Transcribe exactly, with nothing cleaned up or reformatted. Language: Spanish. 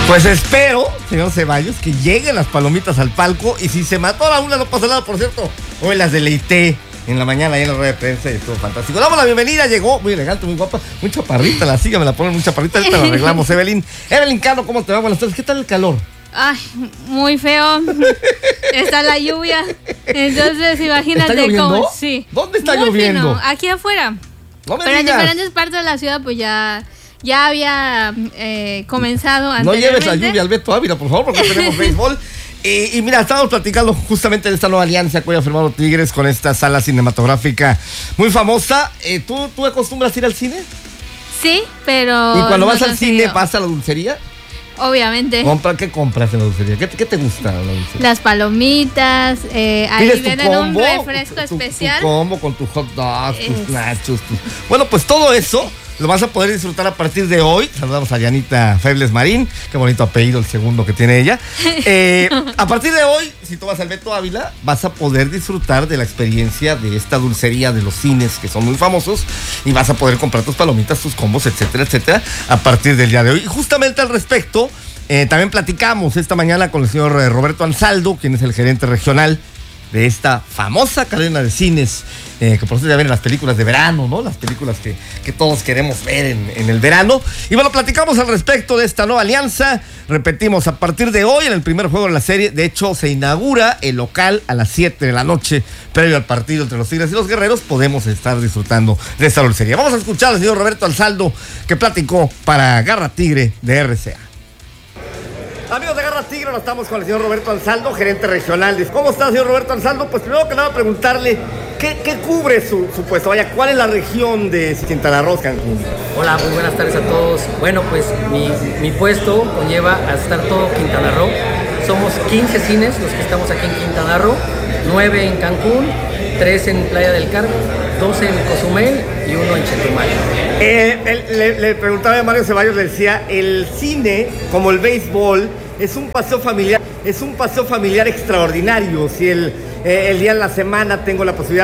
Pues espero, señor Ceballos, que lleguen las palomitas al palco. Y si se mató a la una, no pasa nada, por cierto. Hoy las deleité en la mañana ahí en la rueda de prensa y estuvo fantástico. Damos la bienvenida, llegó muy elegante, muy guapa, muy chaparrita, la silla me la ponen muy chaparrita, ahorita la arreglamos. Evelyn, Evelyn Cano, ¿cómo te va? Buenas tardes, ¿qué tal el calor? Ay, muy feo. Está la lluvia. Entonces, imagínate ¿Está lloviendo? cómo. Sí. ¿Dónde está muy lloviendo? Fino, aquí afuera. No me Pero digas. en diferentes partes de la ciudad, pues ya, ya había eh, comenzado No lleves la anteriormente. lluvia al Beto Ávila, por favor, porque tenemos béisbol. Y, y mira, estábamos platicando justamente de esta nueva alianza que hoy ha firmado Tigres con esta sala cinematográfica muy famosa. Eh, ¿tú, ¿Tú acostumbras a ir al cine? Sí, pero. ¿Y cuando no vas al tan cine seguido. vas a la dulcería? Obviamente. ¿Compra, ¿Qué compras en la dulcería? ¿Qué, qué te gusta en la dulcería? Las palomitas, eh, ahí ¿Pides tu venden un combo? refresco Tu- tu- especial. Tu combo con tus hot dogs, tus Es- nachos. tus- Bueno, pues todo eso lo vas a poder disfrutar a partir de hoy. Saludamos a Yanita Febles Marín. Qué bonito apellido el segundo que tiene ella. Eh, a partir de hoy, si tú vas al Beto Ávila, vas a poder disfrutar de la experiencia de esta dulcería de los cines que son muy famosos y vas a poder comprar tus palomitas, tus combos, etcétera, etcétera, a partir del día de hoy. Y justamente al respecto, eh, también platicamos esta mañana con el señor eh, Roberto Ansaldo, quien es el gerente regional de esta famosa cadena de cines, eh, que por eso ya ven las películas de verano, ¿no? Las películas que, que todos queremos ver en, en el verano. Y bueno, platicamos al respecto de esta nueva alianza. Repetimos, a partir de hoy, en el primer juego de la serie, de hecho, se inaugura el local a las siete de la noche, previo al partido entre los Tigres y los Guerreros. Podemos estar disfrutando de esta dulcería. Vamos a escuchar al señor Roberto Ansaldo, que platicó para Garra Tigre de R C A. Amigos de Garra Tigre, ahora estamos con el señor Roberto Ansaldo, gerente regional. ¿Cómo está, señor Roberto Ansaldo? Pues primero que nada preguntarle, ¿qué, qué cubre su, su puesto? Vaya, ¿cuál es la región de Quintana Roo, Cancún? Hola, muy buenas tardes a todos. Bueno, pues mi, mi puesto conlleva a estar todo Quintana Roo. Somos quince cines los que estamos aquí en Quintana Roo, nueve en Cancún, tres en Playa del Carmen, dos en Cozumel y uno en Chetumal. Eh, el- le, le preguntaba a Mario Ceballos, le decía, el cine, como el béisbol, es un paseo familiar, es un paseo familiar extraordinario. Si el, eh, el día de la semana tengo la posibilidad